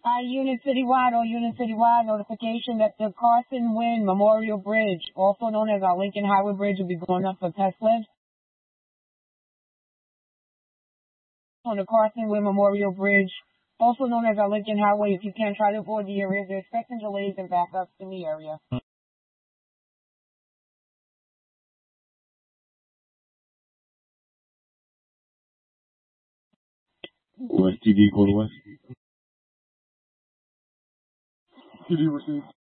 Unit Citywide or Unit Citywide notification that the Carson Wynn Memorial Bridge, also known as our Lincoln Highway Bridge, will be going up for test lift. On the Carson Wynn Memorial Bridge, also known as our Lincoln Highway, if you can try to avoid the area, they're expecting delays and backups in the area. West TD, call West. TD received.